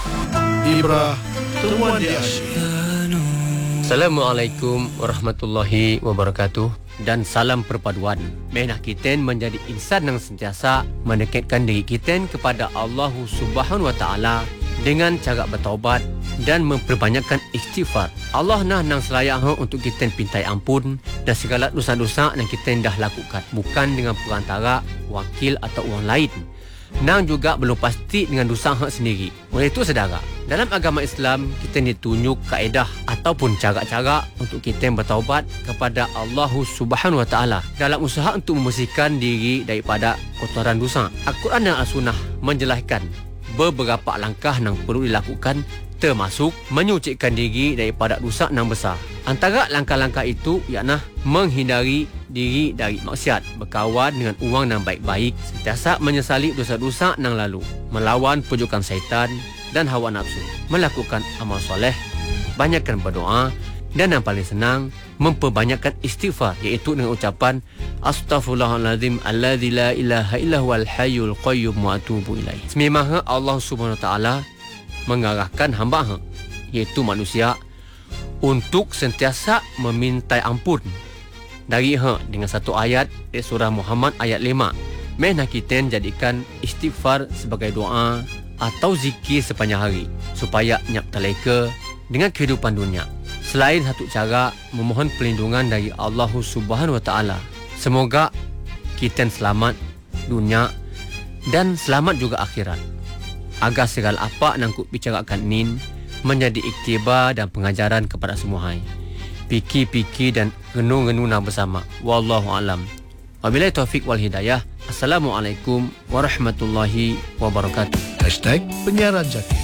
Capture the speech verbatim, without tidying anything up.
Ibrah Temuan di Asyik. Assalamualaikum warahmatullahi wabarakatuh dan salam perpaduan. Menah kita menjadi insan yang sentiasa mendekatkan diri kita kepada Allah Subhanahu Wa Taala dengan cara bertaubat dan memperbanyakkan istighfar. Allah nah nang selayak untuk kita pintai ampun dan segala dosa-dosa yang kita dah lakukan, bukan dengan perantara wakil atau orang lain. Nang juga belum pasti dengan dosa hak sendiri. Oleh itu saudara, dalam agama Islam kita ditunjuk kaedah ataupun cara-cara untuk kita bertaubat kepada Allah Subhanahu Wa Taala dalam usaha untuk membersihkan diri daripada kotoran dosa. Al-Quran dan As-Sunnah menjelaskan beberapa langkah yang perlu dilakukan, termasuk menyucikan diri daripada dosa yang besar. Antara langkah-langkah itu ialah menghindari diri dari maksiat, berkawan dengan orang yang baik-baik, sentiasa menyesali dosa-dosa yang lalu, melawan pujukan syaitan dan hawa nafsu, melakukan amal soleh, banyakkan berdoa, dan yang paling senang, memperbanyakkan istighfar, iaitu dengan ucapan Astaghfirullahaladzim alladzi la ilaha illa huwal hayyul qayyum wa atubu ilaih. Sememangnya Allah Subhanahu Wa Taala mengarahkan hamba, iaitu manusia, untuk sentiasa memintai ampun dari ha dengan satu ayat di surah Muhammad ayat lima. Menah kita jadikan istighfar sebagai doa atau zikir sepanjang hari supaya nyap terleka dengan kehidupan dunia. Selain satu cara memohon perlindungan dari Allah Subhanahu Wa Taala. Semoga kita selamat dunia dan selamat juga akhirat. Agar segala apa yang aku bicarakan ini menjadi iktibar dan pengajaran kepada semua hai. Fikir-fikir dan renung-renung bersama. Wallahu alam. Wabillahi taufik wal hidayah. Assalamualaikum warahmatullahi wabarakatuh. Hashtag Penyiaran Jati.